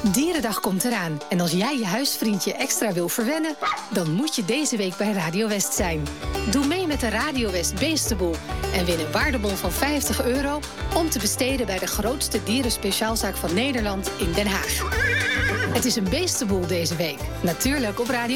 Dierendag komt eraan. En als jij je huisvriendje extra wil verwennen, dan moet je deze week bij Radio West zijn. Doe mee met de Radio West Beestenboel en win een waardebon van €50 om te besteden bij de grootste dierenspeciaalzaak van Nederland in Den Haag. Het is een beestenboel deze week. Natuurlijk op Radio